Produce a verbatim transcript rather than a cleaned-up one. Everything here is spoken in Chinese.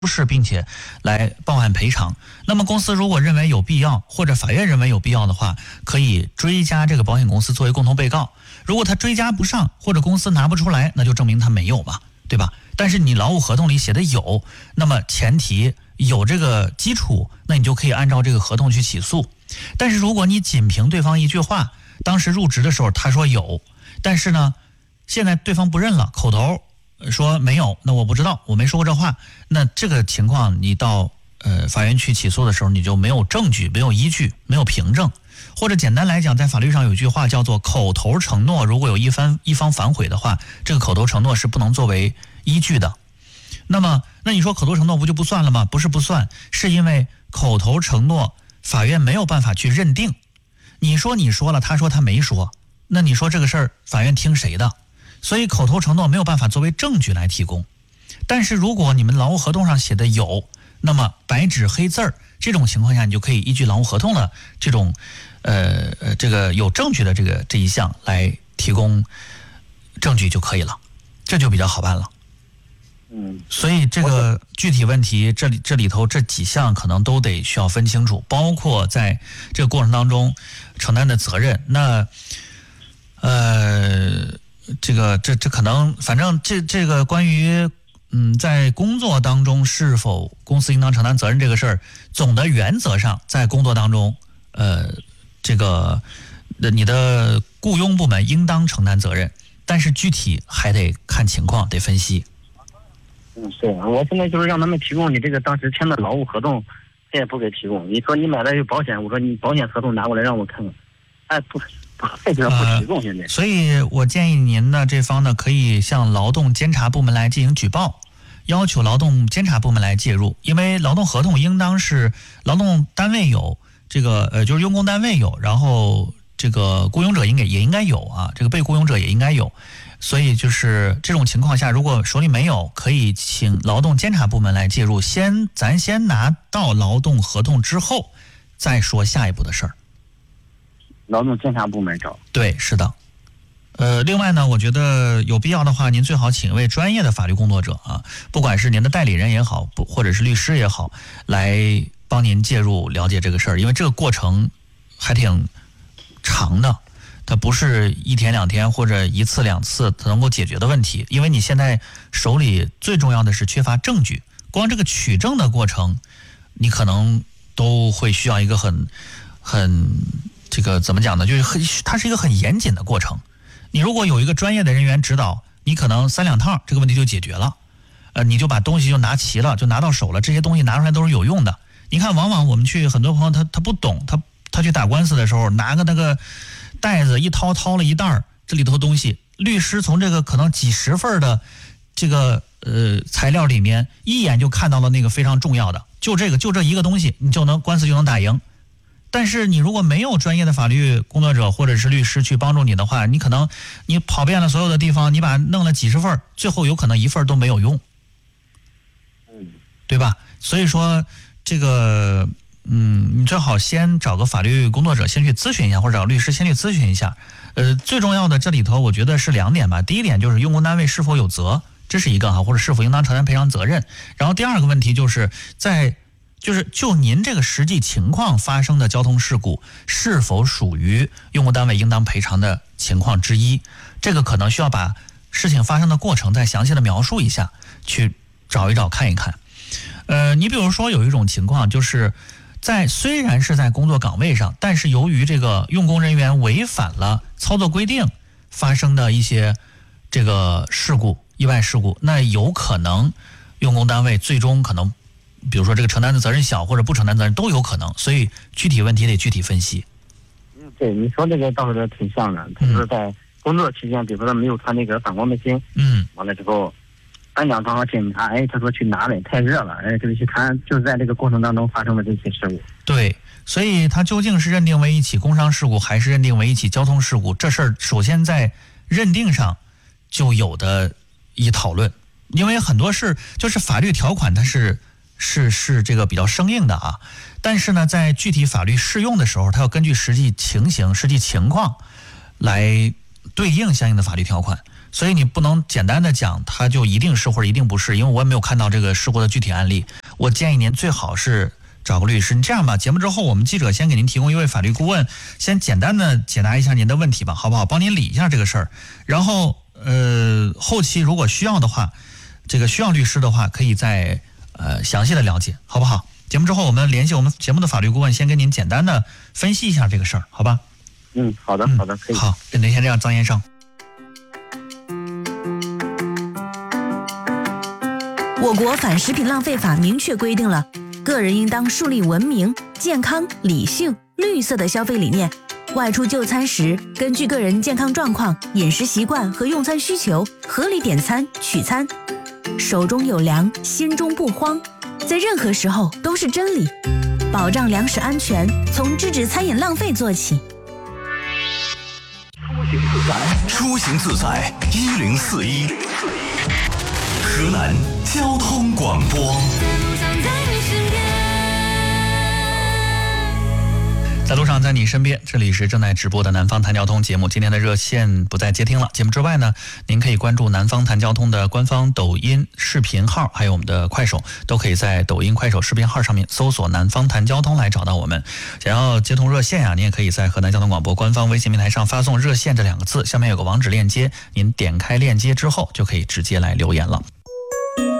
出示，并且来报案赔偿。那么公司如果认为有必要，或者法院认为有必要的话，可以追加这个保险公司作为共同被告。如果他追加不上，或者公司拿不出来，那就证明他没有嘛，对吧？但是你劳务合同里写的有，那么前提有这个基础，那你就可以按照这个合同去起诉。但是如果你仅凭对方一句话，当时入职的时候他说有，但是呢现在对方不认了，口头说没有，那我不知道，我没说过这话，那这个情况你到呃法院去起诉的时候，你就没有证据，没有依据，没有凭证。或者简单来讲，在法律上有一句话叫做口头承诺，如果有一方一方反悔的话，这个口头承诺是不能作为依据的。那么那你说口头承诺不就不算了吗？不是不算，是因为口头承诺法院没有办法去认定。你说你说了，他说他没说，那你说这个事儿法院听谁的？所以口头承诺没有办法作为证据来提供。但是如果你们劳务合同上写的有，那么白纸黑字儿，这种情况下你就可以依据劳务合同的这种呃呃这个有证据的这个这一项来提供证据就可以了，这就比较好办了。 嗯， 所以这个具体问题，这里这里头这几项可能都得需要分清楚，包括在这个过程当中承担的责任。那呃，这个这这可能，反正这这个关于嗯在工作当中是否公司应当承担责任这个事儿，总的原则上在工作当中，呃，这个你的雇佣部门应当承担责任，但是具体还得看情况，得分析。 嗯，是我现在就是让他们提供你这个当时签的劳务合同，现在不给提供。你说你买的有保险，我说你保险合同拿过来让我看看，哎，不不，这个不提供现在、呃。 所以我建议您呢这方呢可以向劳动监察部门来进行举报，要求劳动监察部门来介入，因为劳动合同应当是劳动单位有这个呃就是用工单位有，然后这个雇佣者应该也应该有啊，这个被雇佣者也应该有。所以就是这种情况下，如果手里没有，可以请劳动监察部门来介入。先咱先拿到劳动合同之后，再说下一步的事儿。 劳动监察部门找。 对，是的。呃，另外呢，我觉得有必要的话，您最好请一位专业的法律工作者啊，不管是您的代理人也好，不或者是律师也好，来帮您介入了解这个事儿，因为这个过程还挺长的。它不是一天两天或者一次两次能够解决的问题，因为你现在手里最重要的是缺乏证据，光这个取证的过程，你可能都会需要一个很很这个怎么讲呢？就是很它是一个很严谨的过程。你如果有一个专业的人员指导，你可能三两趟这个问题就解决了，呃，你就把东西就拿齐了，就拿到手了，这些东西拿出来都是有用的。你看，往往我们去很多朋友他他不懂，他他去打官司的时候拿个那个袋子一掏掏了一袋儿，这里头东西，律师从这个可能几十份的这个呃材料里面，一眼就看到了那个非常重要的，就这个就这一个东西，你就能官司就能打赢。但是你如果没有专业的法律工作者或者是律师去帮助你的话，你可能你跑遍了所有的地方，你把弄了几十份，最后有可能一份都没有用，对吧？所以说这个。嗯，你最好先找个法律工作者先去咨询一下，或者找律师先去咨询一下。呃，最重要的这里头我觉得是两点吧。第一点就是用工单位是否有责，这是一个哈，或者是否应当承担赔偿责任。然后第二个问题就是在就是就您这个实际情况发生的交通事故是否属于用工单位应当赔偿的情况之一，这个可能需要把事情发生的过程再详细的描述一下，去找一找看一看。呃，你比如说有一种情况就是在虽然是在工作岗位上，但是由于这个用工人员违反了操作规定发生的一些这个事故、意外事故，那有可能用工单位最终可能，比如说这个承担的责任小或者不承担责任都有可能，所以具体问题得具体分析。 嗯，对，你说这个倒是挺像的，他是在工作期间，比如说他没有穿那个反光背心，嗯，完了之后。班长刚好检查，哎，他说去拿来，太热了，哎，就去看，就是在这个过程当中发生的这些事故。 对，所以他究竟是认定为一起工伤事故，还是认定为一起交通事故？这事儿首先在认定上就有的一讨论，因为很多事就是法律条款它是是是这个比较生硬的啊，但是呢，在具体法律适用的时候，它要根据实际情形、实际情况来对应相应的法律条款。 所以你不能简单的讲它就一定是或者一定不是，因为我也没有看到这个事故的具体案例。我建议您最好是找个律师。你这样吧，节目之后我们记者先给您提供一位法律顾问，先简单的解答一下您的问题吧，好不好？帮您理一下这个事儿。然后呃，后期如果需要的话，这个需要律师的话，可以再呃详细的了解，好不好？节目之后我们联系我们节目的法律顾问，先跟您简单的分析一下这个事儿，好吧？ 嗯，好的，好的，可以。 好，那您先这样，张先生。 我国反食品浪费法明确规定了，个人应当树立文明、健康、理性、绿色的消费理念。外出就餐时，根据个人健康状况、饮食习惯和用餐需求，合理点餐、取餐。手中有粮，心中不慌，在任何时候都是真理。保障粮食安全，从制止餐饮浪费做起。 出行自在一零四一，河南交通广播。 在路上，在你身边，这里是正在直播的南方谈交通节目。今天的热线不再接听了。节目之外呢，您可以关注南方谈交通的官方抖音视频号，还有我们的快手，都可以在抖音、快手视频号上面搜索南方谈交通来找到我们。想要接通热线呀、啊，您也可以在河南交通广播官方微信平台上发送热线这两个字，下面有个网址链接，您点开链接之后就可以直接来留言了。